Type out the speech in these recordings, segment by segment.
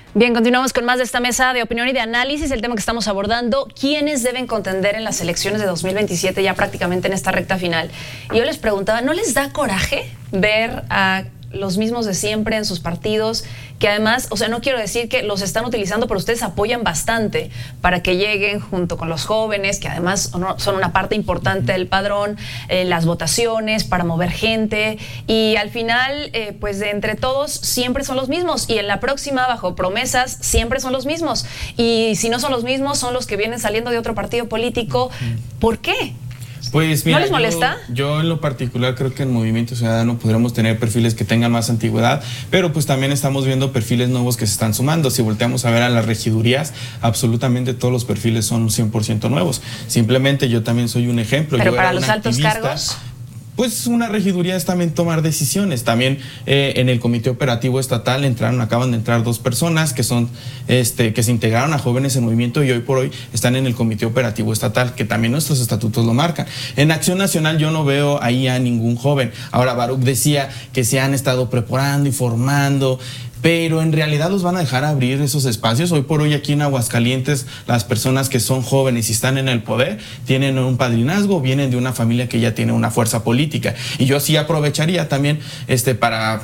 Bien, continuamos con más de esta mesa de opinión y de análisis. El tema que estamos abordando, ¿quiénes deben contender en las elecciones de 2027, ya prácticamente en esta recta final? Y yo les preguntaba, ¿no les da coraje ver a los mismos de siempre en sus partidos, que además, o sea, no quiero decir que los están utilizando, pero ustedes apoyan bastante para que lleguen junto con los jóvenes, que además son una parte importante del padrón, las votaciones, para mover gente, y al final, pues de entre todos siempre son los mismos, y en la próxima, bajo promesas, siempre son los mismos, y si no son los mismos, son los que vienen saliendo de otro partido político. ¿Por qué? Pues mira, ¿no les molesta? Yo en lo particular creo que en Movimiento Ciudadano podríamos tener perfiles que tengan más antigüedad, pero pues también estamos viendo perfiles nuevos que se están sumando. Si volteamos a ver a las regidurías, absolutamente todos los perfiles son 100% nuevos. Simplemente yo también soy un ejemplo. Pero yo para era los altos cargos, pues una regiduría es también tomar decisiones. También en el comité operativo estatal acaban de entrar 2 personas que son que se integraron a Jóvenes en Movimiento y hoy por hoy están en el comité operativo estatal, que también nuestros estatutos lo marcan. En Acción Nacional yo no veo ahí a ningún joven. Ahora Baruch decía que se han estado preparando y formando, pero en realidad los van a dejar abrir esos espacios. Hoy por hoy aquí en Aguascalientes, las personas que son jóvenes y están en el poder tienen un padrinazgo, vienen de una familia que ya tiene una fuerza política. Y yo sí aprovecharía también para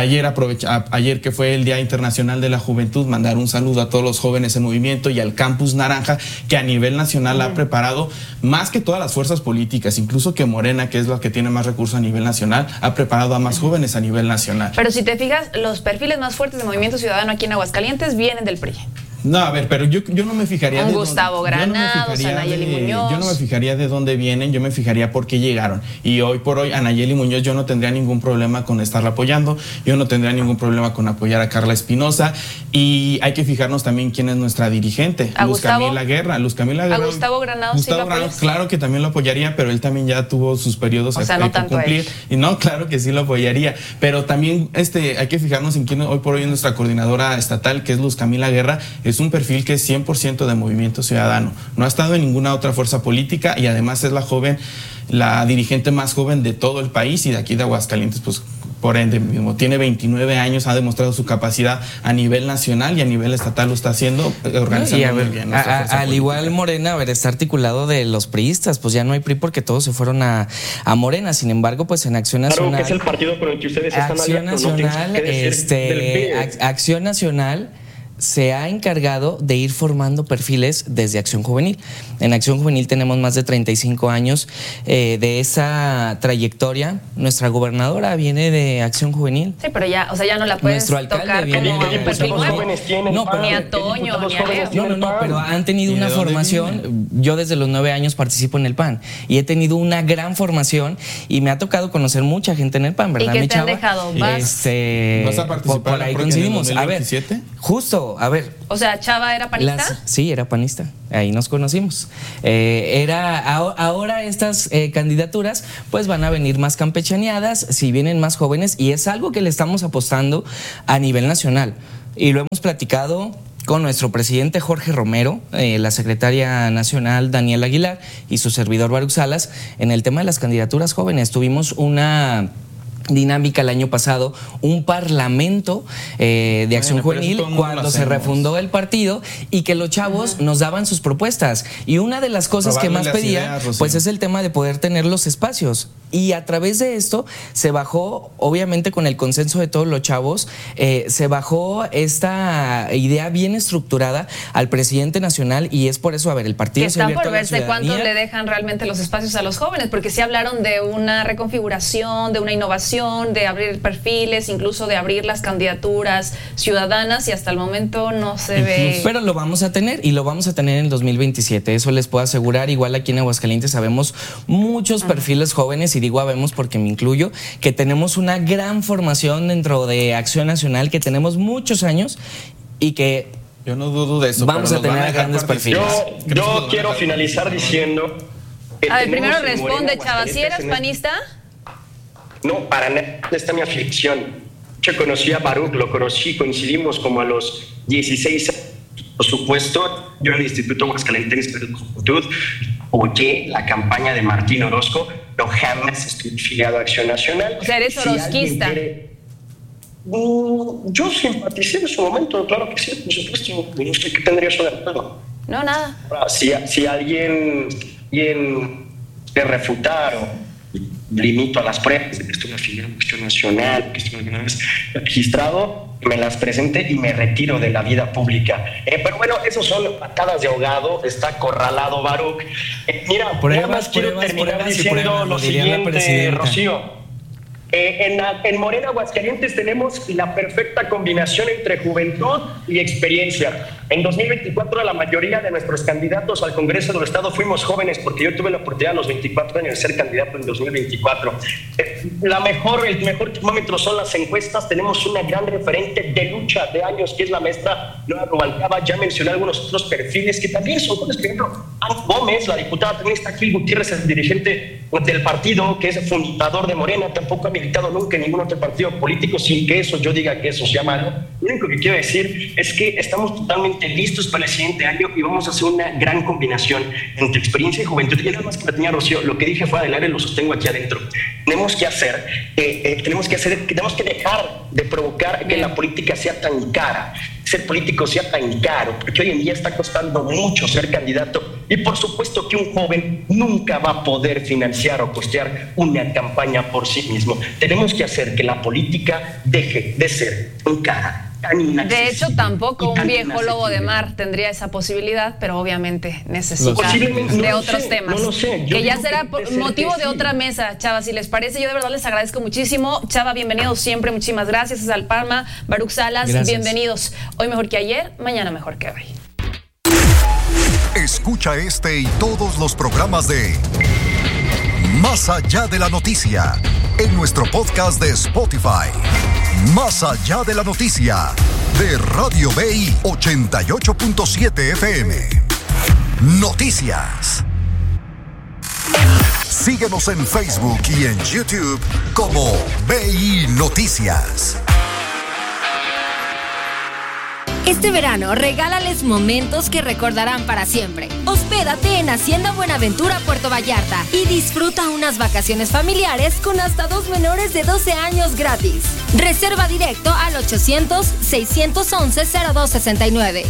ayer que fue el Día Internacional de la Juventud, mandar un saludo a todos los jóvenes en movimiento y al Campus Naranja, que a nivel nacional ha preparado más que todas las fuerzas políticas, incluso que Morena, que es la que tiene más recursos a nivel nacional, ha preparado a más jóvenes a nivel nacional. Pero si te fijas, los perfiles más fuertes de Movimiento Ciudadano aquí en Aguascalientes vienen del PRI. No, a ver, pero yo no me fijaría de Gustavo Granados, Anayeli Muñoz. Yo no me fijaría de dónde vienen, yo me fijaría por qué llegaron. Y hoy por hoy, Anayeli Muñoz, yo no tendría ningún problema con estarla apoyando, yo no tendría ningún problema con apoyar a Carla Espinosa. Y hay que fijarnos también quién es nuestra dirigente, Luz Camila Guerra. A Gustavo Granados, claro que también lo apoyaría, pero él también ya tuvo sus periodos que cumplir. Y no, claro que sí lo apoyaría. Pero también hay que fijarnos en quién hoy por hoy es nuestra coordinadora estatal, que es Luz Camila Guerra. Es un perfil que es 100% de Movimiento Ciudadano. No ha estado en ninguna otra fuerza política y además es la dirigente más joven de todo el país y de aquí de Aguascalientes, pues por ende mismo. Tiene 29 años, ha demostrado su capacidad a nivel nacional y a nivel estatal lo está haciendo, organizando muy bien. Al igual Morena, está articulado de los priistas, pues ya no hay PRI porque todos se fueron a Morena. Sin embargo, pues en Acción Nacional. Claro, que es el partido con el que ustedes están Acción Nacional se ha encargado de ir formando perfiles desde Acción Juvenil. En Acción Juvenil tenemos más de 35 años de esa trayectoria. Nuestra gobernadora viene de Acción Juvenil. Sí, pero ya no la puedes tocar como un perfil nuevo. Ni a Toño, ni a Leo. No, pero han tenido una formación. Yo desde los 9 años participo en el PAN y he tenido una gran formación y me ha tocado conocer mucha gente en el PAN, ¿verdad? ¿Y qué te han dejado? ¿Vas a participar por ahí coincidimos. En 2027? A ver, justo. A ver. O sea, ¿Chava era panista? Sí, era panista. Ahí nos conocimos. Ahora estas candidaturas pues van a venir más campechaneadas, si vienen más jóvenes, y es algo que le estamos apostando a nivel nacional. Y lo hemos platicado con nuestro presidente Jorge Romero, la secretaria nacional Daniela Aguilar y su servidor Baruch Salas en el tema de las candidaturas jóvenes. Tuvimos una dinámica el año pasado, un parlamento de Acción Juvenil cuando se refundó el partido y que los chavos nos daban sus propuestas, y una de las cosas que más pedía pues es el tema de poder tener los espacios, y a través de esto se bajó, obviamente con el consenso de todos los chavos, se bajó esta idea bien estructurada al presidente nacional, y es por eso, a ver, el partido que está por verse cuánto le dejan realmente los espacios a los jóvenes, porque sí hablaron de una reconfiguración, de una innovación, de abrir perfiles, incluso de abrir las candidaturas ciudadanas, y hasta el momento no se ve. Pero lo vamos a tener, y lo vamos a tener en el 2027, eso les puedo asegurar. Igual aquí en Aguascalientes sabemos muchos perfiles jóvenes, y digo habemos porque me incluyo, que tenemos una gran formación dentro de Acción Nacional, que tenemos muchos años y que yo no dudo de eso. Vamos a tener grandes perfiles. Yo quiero finalizar diciendo que a ver, primero responde, Chava, ¿si eras panista? No, para nada, está mi aflicción. Yo conocí a Baruch, lo conocí, coincidimos como a los 16 años. Por supuesto, yo en el Instituto Aguascalientes de Juventud oye la campaña de Martín Orozco, pero jamás estoy afiliado a Acción Nacional. O sea, eres orozquista. Yo simpaticé en su momento, claro que sí, por supuesto. No sé qué tendría eso de acuerdo. No, nada. Ahora, si alguien de refutar o limito a las pruebas de que estoy afiliado a una cuestión nacional, que estoy alguna vez registrado, me las presente y me retiro de la vida pública. Pero bueno, esos son patadas de ahogado, está acorralado Baruch. Mira, nada más quiero terminar diciendo lo siguiente, Rocío. En Morena Aguascalientes tenemos la perfecta combinación entre juventud y experiencia. En 2024 la mayoría de nuestros candidatos al Congreso del Estado fuimos jóvenes, porque yo tuve la oportunidad a los 24 años de ser candidato en 2024. El mejor termómetro son las encuestas. Tenemos una gran referente de lucha de años, que es la maestra Nora Rubalcaba. Ya mencioné algunos otros perfiles que también son, por ejemplo, Ana Gómez, la diputada, también está Gil Gutiérrez, el dirigente del partido, que es fundador de Morena, tampoco ha militado nunca en ningún otro partido político, sin que eso yo diga que eso sea malo. Lo único que quiero decir es que estamos totalmente listos para el siguiente año y vamos a hacer una gran combinación entre experiencia y juventud. Y nada más que tenía Rocío, lo que dije fuera del aire lo sostengo aquí adentro. Tenemos que dejar de provocar que la política sea tan cara, ser político sea tan caro, porque hoy en día está costando mucho ser candidato, y por supuesto que un joven nunca va a poder financiar o costear una campaña por sí mismo. Tenemos que hacer que la política deje de ser tan cara. De hecho, tampoco un viejo lobo de mar tendría esa posibilidad, pero obviamente necesita de otros temas. No lo sé. Que ya será motivo de otra mesa, Chava, si les parece. Yo de verdad les agradezco muchísimo. Chava, bienvenidos siempre, muchísimas gracias. César Palma, Baruch Salas, gracias. Bienvenidos. Hoy mejor que ayer, mañana mejor que hoy. Escucha este y todos los programas de Más Allá de la Noticia en nuestro podcast de Spotify. Más Allá de la Noticia de Radio BI 88.7 FM. Noticias. Síguenos en Facebook y en YouTube como BI Noticias. Este verano, regálales momentos que recordarán para siempre. Hospédate en Hacienda Buenaventura, Puerto Vallarta, y disfruta unas vacaciones familiares con hasta 2 menores de 12 años gratis. Reserva directo al 800-611-0269.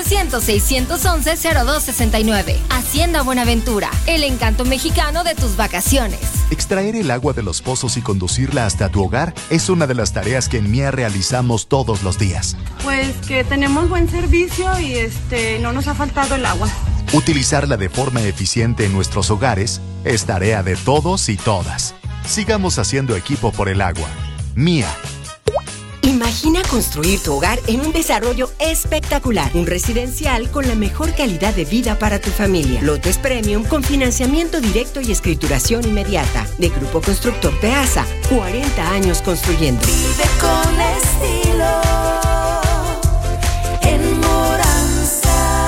800-611-0269. Hacienda Buenaventura, el encanto mexicano de tus vacaciones. Extraer el agua de los pozos y conducirla hasta tu hogar es una de las tareas que en MIA realizamos todos los días. Pues que tenemos buen servicio y no nos ha faltado el agua. Utilizarla de forma eficiente en nuestros hogares es tarea de todos y todas. Sigamos haciendo equipo por el agua. MIA. Imagina construir tu hogar en un desarrollo espectacular, un residencial con la mejor calidad de vida para tu familia. Lotes Premium con financiamiento directo y escrituración inmediata. De Grupo Constructor Peasa, 40 años construyendo. Vive con estilo en Moranza.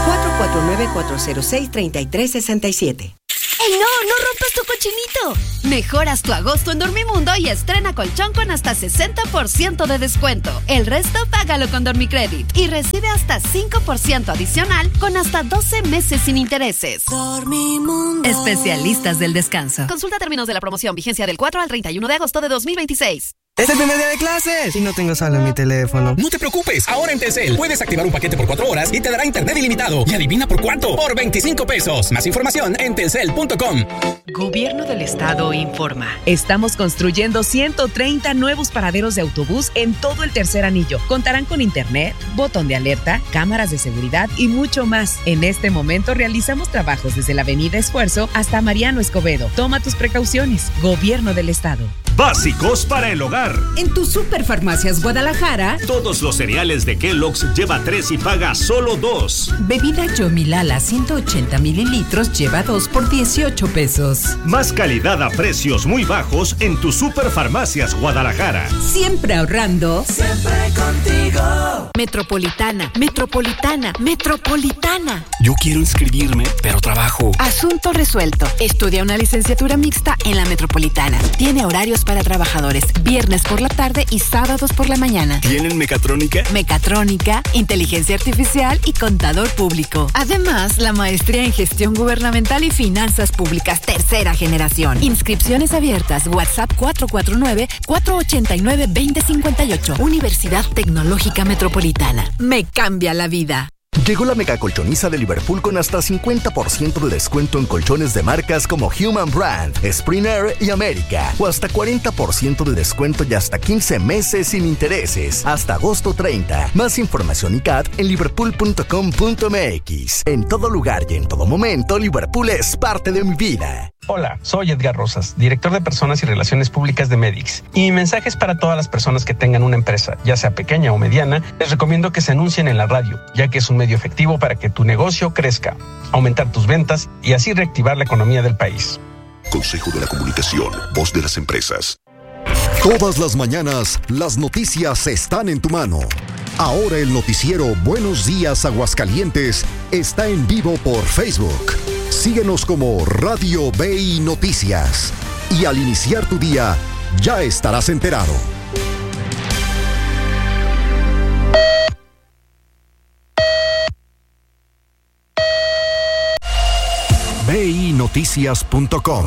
449-406-3367. ¡Ey, no rompas tu cochinito! Mejoras tu agosto en Dormimundo y estrena colchón con hasta 60% de descuento. El resto págalo con Dormicredit y recibe hasta 5% adicional con hasta 12 meses sin intereses. Dormimundo. Especialistas del descanso. Consulta términos de la promoción, vigencia del 4 al 31 de agosto de 2026. ¡Es el primer día de clases! Y no tengo saldo en mi teléfono. No te preocupes, ahora en Telcel puedes activar un paquete por 4 horas y te dará internet ilimitado. ¿Y adivina por cuánto? Por 25 pesos. Más información en telcel.com. Gobierno del Estado informa. Estamos construyendo 130 nuevos paraderos de autobús en todo el tercer anillo. Contarán con internet, botón de alerta, cámaras de seguridad y mucho más. En este momento realizamos trabajos desde la Avenida Esfuerzo hasta Mariano Escobedo. Toma tus precauciones. Gobierno del Estado. Básicos para el hogar. En tu Superfarmacias Guadalajara, todos los cereales de Kellogg's lleva 3 y paga solo 2. Bebida Yomilala 180 mililitros lleva 2 por 18 pesos. Más calidad a precios muy bajos en tu Superfarmacias Guadalajara. Siempre ahorrando. Siempre contigo. Metropolitana, Metropolitana, Metropolitana. Yo quiero inscribirme, pero trabajo. Asunto resuelto. Estudia una licenciatura mixta en la Metropolitana. Tiene horarios para trabajadores, viernes por la tarde y sábados por la mañana. ¿Tienen mecatrónica? Mecatrónica, inteligencia artificial y contador público. Además, la maestría en gestión gubernamental y finanzas públicas, tercera generación. Inscripciones abiertas. WhatsApp 449-489-2058. Universidad Tecnológica Metropolitana. Me cambia la vida. Llegó la mega colchoniza de Liverpool con hasta 50% de descuento en colchones de marcas como Human Brand, Spring Air y América. O hasta 40% de descuento y hasta 15 meses sin intereses. Hasta agosto 30. Más información y CAT en liverpool.com.mx. En todo lugar y en todo momento, Liverpool es parte de mi vida. Hola, soy Edgar Rosas, director de Personas y Relaciones Públicas de Medix. Y mi mensaje es para todas las personas que tengan una empresa, ya sea pequeña o mediana. Les recomiendo que se anuncien en la radio, ya que es un medio efectivo para que tu negocio crezca, aumentar tus ventas y así reactivar la economía del país. Consejo de la Comunicación, voz de las empresas. Todas las mañanas, las noticias están en tu mano. Ahora el noticiero Buenos Días Aguascalientes está en vivo por Facebook. Síguenos como Radio BI Noticias. Y al iniciar tu día, ya estarás enterado. BINoticias.com.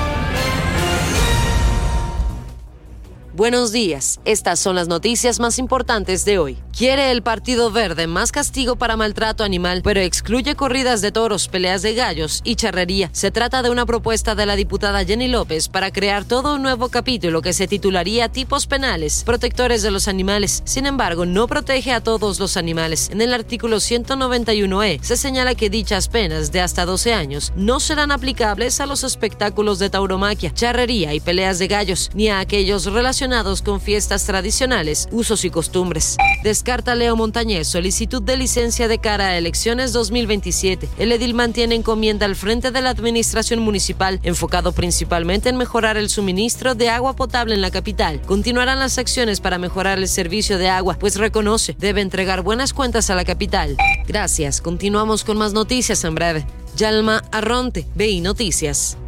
Buenos días, estas son las noticias más importantes de hoy. Quiere el Partido Verde más castigo para maltrato animal, pero excluye corridas de toros, peleas de gallos y charrería. Se trata de una propuesta de la diputada Jenny López para crear todo un nuevo capítulo que se titularía Tipos Penales, Protectores de los Animales. Sin embargo, no protege a todos los animales. En el artículo 191E se señala que dichas penas de hasta 12 años no serán aplicables a los espectáculos de tauromaquia, charrería y peleas de gallos, ni a aquellos relacionados con fiestas tradicionales, usos y costumbres. Descarta Leo Montañez solicitud de licencia de cara a elecciones 2027. El edil mantiene encomienda al frente de la administración municipal, enfocado principalmente en mejorar el suministro de agua potable en la capital. Continuarán las acciones para mejorar el servicio de agua, pues reconoce debe entregar buenas cuentas a la capital. Gracias, continuamos con más noticias en breve. Yalma Arronte, BI Noticias.